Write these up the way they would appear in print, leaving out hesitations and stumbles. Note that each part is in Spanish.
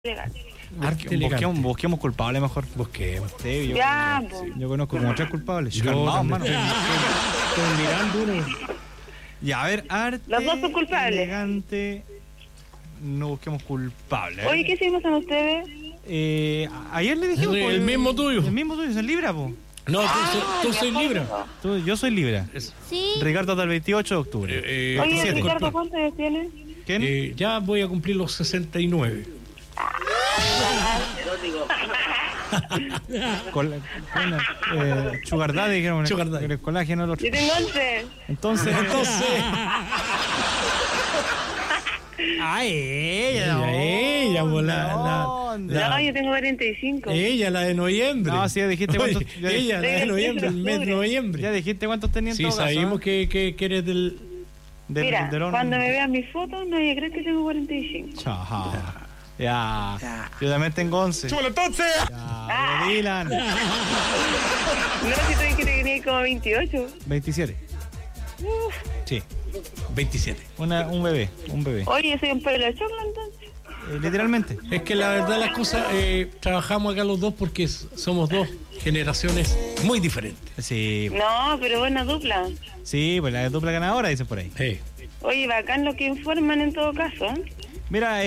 Busquemos culpables mejor. Busquemos. Sí, yo conozco como 3 culpables. Yo mano. Estoy mirando uno. Ya, a ver, arte. Los dos son culpables. Elegante. No busquemos culpables. Oye, ¿qué se pasan ustedes? Ayer le dijimos. El mismo tuyo. El mismo tuyo, es Libra, po. No, tú soy Libra. Yo soy Libra. Sí. Ricardo del 28 de octubre. Oye, 27. Ricardo, ¿cuántos años tienes? ¿Quién? Ya voy a cumplir los 69. Sugar Daddy, dijeron. Sugar Daddy. El colágeno, el otro. Yo tengo 11. Entonces. Ella, No, yo tengo 45. Ella, la de noviembre. No, sí, dijiste cuántos. Ella, la de noviembre, el mes de noviembre. Ya dijiste cuántos tenían. Sí, sabemos que eres del. Mira, cuando me vean mis fotos, nadie cree que tengo 45. Chao. Ya. Yo también tengo 11. ¡Chúbalo entonces! Ya, Dylan. No, si tú dijiste que tenías como 28. 27. Sí. 27. Un bebé. Oye, soy un pelo de choclo entonces. Literalmente. Es que la verdad las cosas, trabajamos acá los dos porque somos dos generaciones muy diferentes. Sí. No, pero buena dupla. Sí, pues la dupla ganadora, dicen por ahí. Sí. Oye, bacán lo que informan en todo caso. Mira,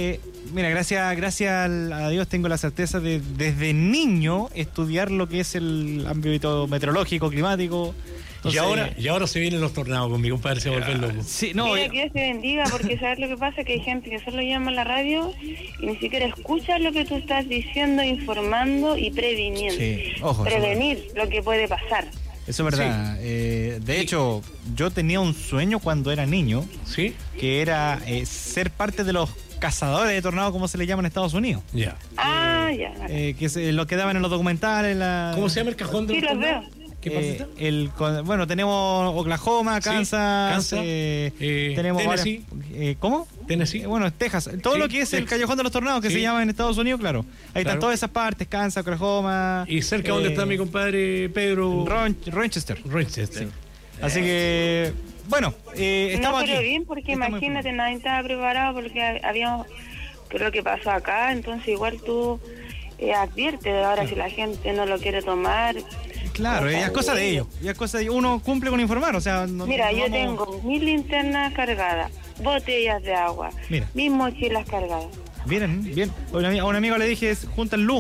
gracias a Dios tengo la certeza de desde niño estudiar lo que es el ámbito meteorológico, climático. Entonces, Y ahora se vienen los tornados con mi compadre, se vuelve loco. Sí, no. Mira, que Dios te bendiga, porque sabes lo que pasa, que hay gente que solo llama a la radio y ni siquiera escucha lo que tú estás diciendo, informando y previniendo. Sí, ojo. Prevenir lo que puede pasar. Eso es verdad. Sí. De hecho, yo tenía un sueño cuando era niño, ¿sí? Que era ser parte de los cazadores de tornados, como se le llama en Estados Unidos. Ya. Que es lo que daban en los documentales. ¿Cómo se llama el cajón de los tornados? Sí, los veo. ¿Qué bueno, tenemos Oklahoma, Kansas, tenemos Tennessee. ¿Cómo? Tennessee. Bueno, Texas. Todo lo que es el callejón de los tornados, que se llama en Estados Unidos, claro. Ahí están todas esas partes, Kansas, Oklahoma. Y cerca donde está mi compadre Pedro. Rochester. Sí. Así que, bueno, estamos aquí. No, pero bien, estamos porque imagínate, nadie estaba preparado porque habíamos, que lo que pasó acá, entonces igual tú adviertes ahora si la gente no lo quiere tomar. Claro, es cosa de ellos. Uno cumple con informar, o sea... Mira, yo tengo 1000 linternas cargadas, botellas de agua, mis mochilas cargadas. Bien. A un amigo le dije, junta luz.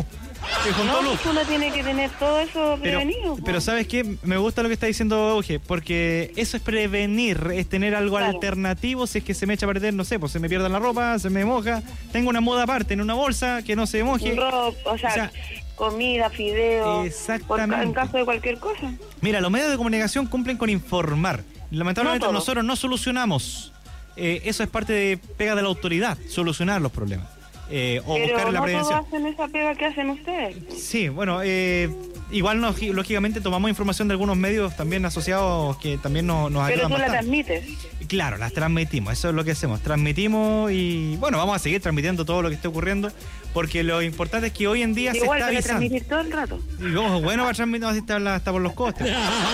Uno tiene que tener todo eso prevenido. Pero ¿sabes qué? Me gusta lo que está diciendo Euge, porque eso es prevenir, es tener algo alternativo si es que se me echa a perder, no sé, pues se me pierde la ropa, se me moja, tengo una muda aparte en una bolsa que no se moje. O sea, comida, fideos, exactamente. En caso de cualquier cosa. Mira, los medios de comunicación cumplen con informar. Lamentablemente nosotros no solucionamos. Eso es parte de pega de la autoridad, solucionar los problemas. O buscar la prevención. ¿Todos hacen esa pega que hacen ustedes? Sí, bueno, igual lógicamente tomamos información de algunos medios también asociados que también nos ayudan Pero tú bastante. la transmites. Claro, las transmitimos, eso es lo que hacemos, transmitimos y bueno, vamos a seguir transmitiendo todo lo que esté ocurriendo porque lo importante es que hoy en día igual se está avisando. Transmitir todo el rato. Y bueno, va a transmitir hasta por los costes.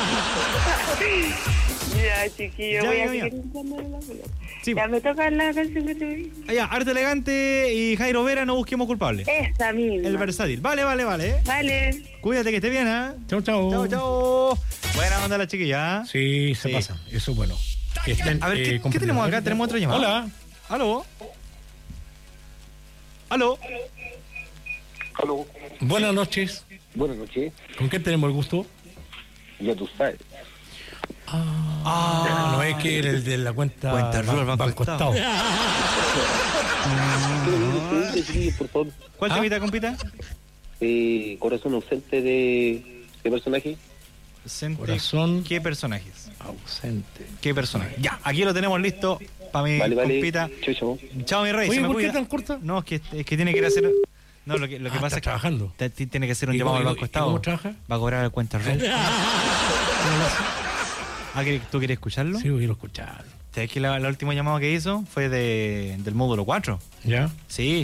Ya, chiquillo, voy a seguir limpiándole la pelota. Sí. Ya me toca la canción que te vi. Ya, Arte Elegante y Jairo Vera, no busquemos culpables. Esa misma. El versátil. Vale. Vale. Cuídate que esté bien, ¿eh? Chau. Buena onda la chiquilla. Sí, se pasa. Eso es bueno. A ver, ¿qué tenemos acá? Tenemos otra llamada. Hola. ¿Aló? Buenas noches. Buenas noches. ¿Con qué tenemos el gusto? Ya tú sabes. No es que era el de la cuenta Banco Estado. Por favor. ¿Cuál temita, compita? Corazón ausente de personaje. Corazón. ¿Qué personajes? Ausente. ¿Qué personaje? Ya, aquí lo tenemos listo para mi compita. Chao, mi rey. Oye, ¿se me ¿por qué cuida? tan corta? No, es que tiene que ir a hacer... No, lo que pasa es que trabajando. Tiene que hacer un llamado al Banco Estado. ¿Cómo trabaja? Va a cobrar el cuenta RUT. ¿Tú quieres escucharlo? Sí, quiero escucharlo. ¿Sabes que la última llamada que hizo fue del módulo 4? ¿Ya? Sí.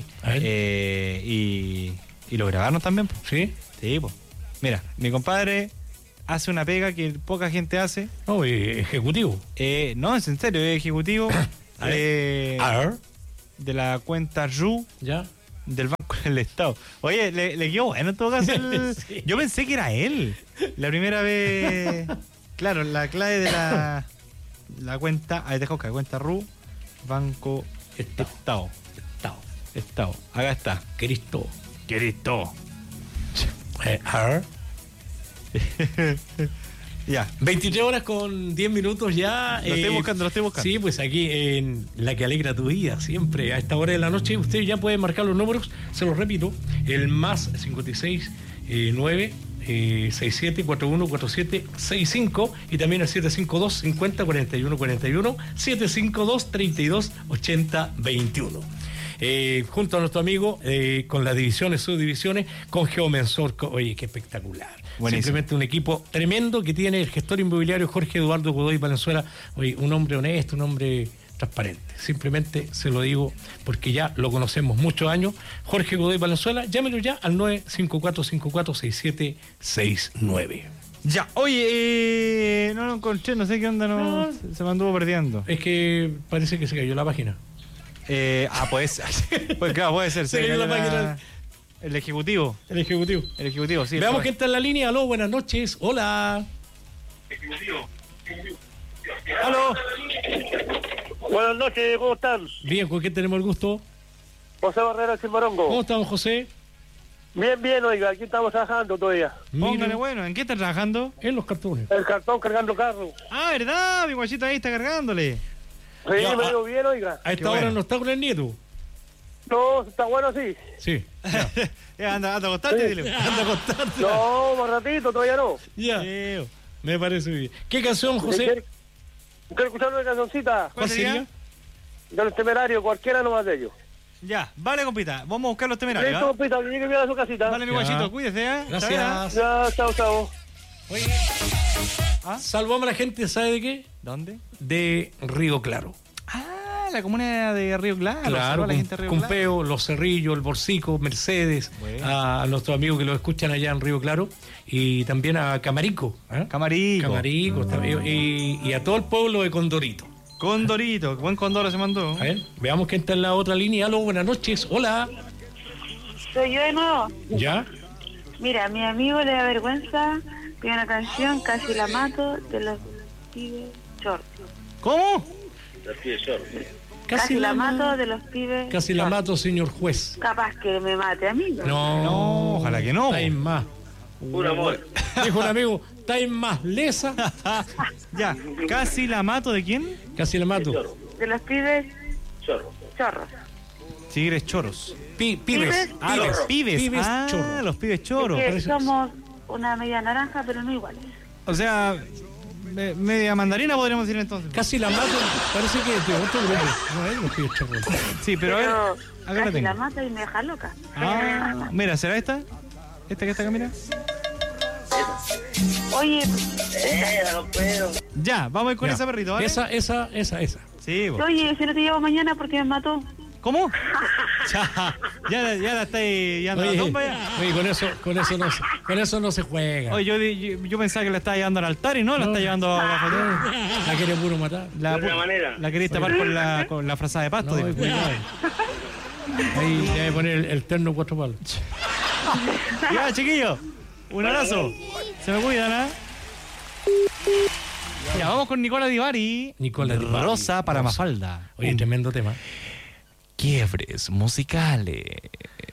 Y lo grabaron también. ¿Sí? Sí, pues. Mira, mi compadre hace una pega que poca gente hace. No, ejecutivo. No, es en serio, es ejecutivo. A ver. De la cuenta RU. ¿Ya? Del Banco del Estado. Oye, le quedó bueno en todo caso. Sí. Yo pensé que era él. La primera vez. Claro, la clave de la cuenta. Ahí dejo que cuenta RU. Banco Estado. Estado. Acá está. Cristo. Cristo. Ar. Ya. 23 horas con 10 minutos ya. Lo estoy buscando. Sí, pues aquí en La que alegra tu vida, siempre a esta hora de la noche, usted ya puede marcar los números, se los repito, el más 56 9 67 41 47 65 y también el 752 50 41 41 752 32 80 21. Junto a nuestro amigo con las divisiones, subdivisiones, con Geomensor. Oye, qué espectacular. Buenísimo. Simplemente un equipo tremendo que tiene el gestor inmobiliario Jorge Eduardo Godoy Valenzuela. Oye, un hombre honesto, un hombre transparente. Simplemente se lo digo porque ya lo conocemos muchos años. Jorge Godoy Valenzuela, llámelo ya al 954-54-6769. Ya. Oye, no lo encontré. No sé qué onda. No, se me anduvo perdiendo. Es que parece que se cayó la página. Puede ser. Pues claro, puede ser. Se cayó la página. El ejecutivo. El ejecutivo. Sí. Veamos quién está en la línea. Aló, buenas noches. Hola. Aló. Buenas noches, ¿cómo están? Bien, ¿con quién tenemos el gusto? José Barrera Chimbarongo. ¿Cómo estamos, José? Bien, oiga, aquí estamos trabajando todavía. Póngale Mire, bueno. ¿En qué está trabajando? en los cartones. El cartón cargando carro. Ah, ¿verdad? Mi guachito ahí está cargándole. Sí, Ya, me dio bien, oiga. A esta Qué hora bueno. no está con el nieto. No, está bueno así. Sí. Anda a acostarte, Sí. dile. Anda a acostarte. No, más ratito, todavía no. Ya. Sí. Me parece bien. ¿Qué canción, José? Quiero escuchar una cancioncita ¿Cuál sería? de los temerarios, cualquiera nomás de ellos. Ya, vale, compita. Vamos a buscar los temerarios. Listo, ¿Ah? compita, que llegue bien a su casita. Vale, mi Ya. guachito, cuídese, ¿eh? Gracias. Ya, chao. Oye, ¿Ah? salvamos a la gente, ¿sabe de qué? ¿Dónde? De Río Claro. Ah, la comuna de Río Claro. Saludos a la gente de Río Claro. Cumpeo, Los Cerrillos, El Borcico, Mercedes, Bueno. a nuestros amigos que lo escuchan allá en Río Claro y también a Camarico. ¿eh? Camarico. Camarico también, y a todo el pueblo de Condorito. Condorito, buen condoro se mandó. A ver, veamos quién está en la otra línea. Aló, buenas noches. Hola. Soy yo de nuevo. ¿Ya? Mira, a mi amigo le da vergüenza que una canción, Casi la mato, de los pibes short. ¿Cómo? Casi la mato de los pibes Casi la short. mato, señor juez. Capaz que me mate a mí. ¿no? No, ojalá que no. Estáis más. Puro amor. Dijo un amigo, estáis más lesa. Ya, casi la mato de quién? Casi la mato. De los pibes chorros. Tigres choros. Pibes. Ah, los pibes. Pibes Ah, chorros. los pibes choros. Es que parece- somos una media naranja, pero no iguales. O sea, media mandarina podríamos decir entonces. Casi la mato. Parece que de otro grupo. No es los pibes chorros. Sí, pero a ver. Pero Acá la casi tengo. la mata y me deja loca. Ah, mira, ¿será esta? ¿Esta que está acá, mira? Oye, Ya, vamos a ir con Ya. esa perrito, ¿vale? Esa. Sí, po. oye, si no te llevo mañana porque me mató. ¿Cómo? ya la estáis llevando a la Oye, tumba ya. oye, con eso no se juega. Oye, yo pensaba que la estaba llevando al altar y no, la está llevando a la foto. La quiere puro matar. La queréis tapar con la frazada de pasto. No, digo. cuidado. Ahí debe poner el terno 4 palos. Ya, chiquillos. Un abrazo. Se me cuidan, ¿ah? Ya, vamos con Nicola Divari. Nicola Divari. Rosa para Rosa. Mafalda. Oye, tremendo tema. Quiebres musicales.